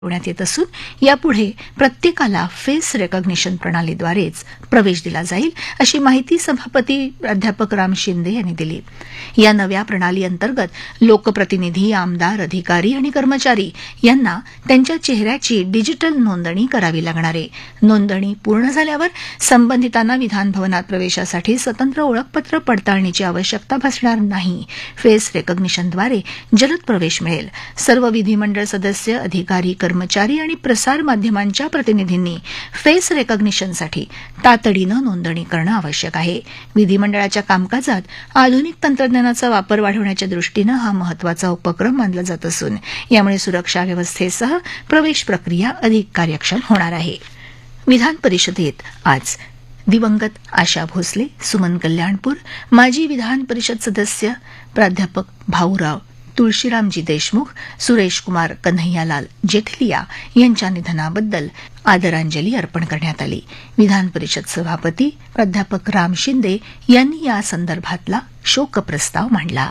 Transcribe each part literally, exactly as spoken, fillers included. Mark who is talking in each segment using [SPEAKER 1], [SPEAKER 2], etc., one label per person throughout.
[SPEAKER 1] ठेवण्यात येत असून यापुढे प्रत्येकाला फेस रेकॉग्निशन प्रणालीद्वारेच प्रवेश दिला जाईल अशी माहिती सभापती प्राध्यापक राम शिंदे यांनी दिली. या नव्या प्रणाली अंतर्गत लोकप्रतिनिधी, आमदार, अधिकारी आणि कर्मचारी यांना त्यांच्या चेहऱ्याची डिजिटल नोंदणी करावी लागणार आहे. नोंदणी पूर्ण झाल्यावर संबंधितांना विधानभवनात प्रवेशासाठी स्वतंत्र ओळखपत्र पडताळणीची आवश्यकता भासणार नाही. फेस रेकॉग्निशनद्वारे जलद प्रवेश मिळेल. सर्व विधिमंडळ सदस्य, अधिकारी, कर्मचारी आणि प्रसार माध्यमांच्या प्रतिनिधींनी फेस रेकॉग्निशनसाठी तातडीनं नोंदणी करणं आवश्यक आहे. विधिमंडळाच्या कामकाजात आधुनिक तंत्रज्ञानाचा वापर वाढवण्याच्या दृष्टीनं हा महत्वाचा उपक्रम मानला जात असून यामुळे सुरक्षा व्यवस्थेसह प्रवेश प्रक्रिया अधिक कार्यक्षम होणार आहे. विधान परिषदेत आज दिवंगत आशा भोसले, सुमन कल्याणपूर, माजी विधान परिषद सदस्य प्राध्यापक भाऊराव तुळशीरामजी देशमुख, सुरेश कुमार कन्हैयालाल जेठलिया यांच्या निधनाबद्दल आदरांजली अर्पण करण्यात आली. विधान परिषद सभापती प्राध्यापक राम शिंदे यांनी या संदर्भातला शोकप्रस्ताव मांडला.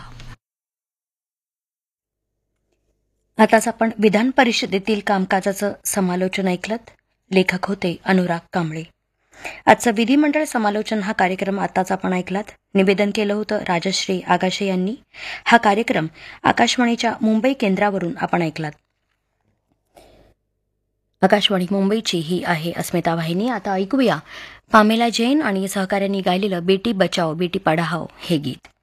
[SPEAKER 2] आताच आपण विधान परिषदेतील कामकाजाचं समालोचन ऐकलत. लेखक होते अनुराग कांबळे. आजचं विधिमंडळ समालोचन हा कार्यक्रम आताच आपण ऐकलात. निवेदन केलं होतं राजश्री आगाशे यांनी. हा कार्यक्रम आकाशवाणीच्या मुंबई केंद्रावरून आपण ऐकलात. आकाशवाणी मुंबईची ही आहे अस्मिता वाहिनी. आता ऐकूया पामेला जैन आणि सहकाऱ्यांनी गायलेलं बेटी बचाओ बेटी पढाओ हे गीत.